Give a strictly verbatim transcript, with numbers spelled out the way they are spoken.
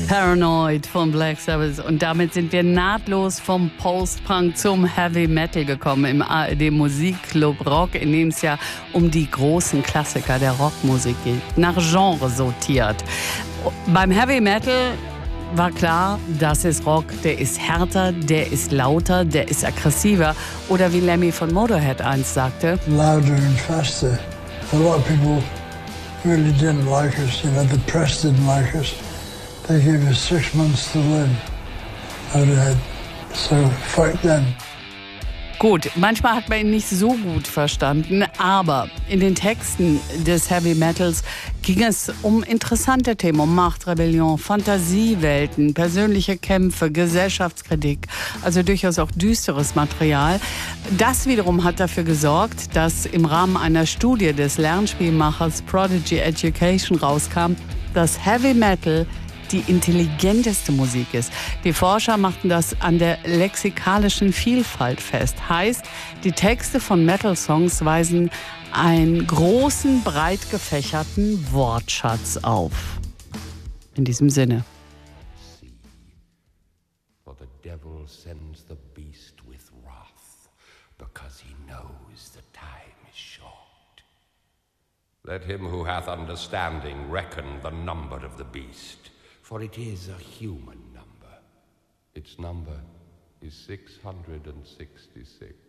Paranoid von Black Sabbath. Und damit sind wir nahtlos vom Post-Punk zum Heavy Metal gekommen im A R D Musikclub Rock, in dem es ja um die großen Klassiker der Rockmusik geht, nach Genre sortiert. Beim Heavy Metal war klar, das ist Rock, der ist härter, der ist lauter, der ist aggressiver. Oder wie Lemmy von Motorhead einst sagte: Louder and faster. A lot of people really didn't like us, you know, the press didn't like us. They gave us six months to live. And, so fuck them. Gut, manchmal hat man ihn nicht so gut verstanden, aber in den Texten des Heavy Metals ging es um interessante Themen, um Macht, Rebellion, Fantasiewelten, persönliche Kämpfe, Gesellschaftskritik, also durchaus auch düsteres Material. Das wiederum hat dafür gesorgt, dass im Rahmen einer Studie des Lernspielmachers Prodigy Education rauskam, dass Heavy Metal die intelligenteste Musik ist. Die Forscher machten das an der lexikalischen Vielfalt fest. Heißt, die Texte von Metal-Songs weisen einen großen, breit gefächerten Wortschatz auf. In diesem Sinne. For the devil sends the beast with wrath, because he knows the time is short. Let him who hath understanding reckon the number of the beast. For it is a human number. Its number is six hundred sixty-six.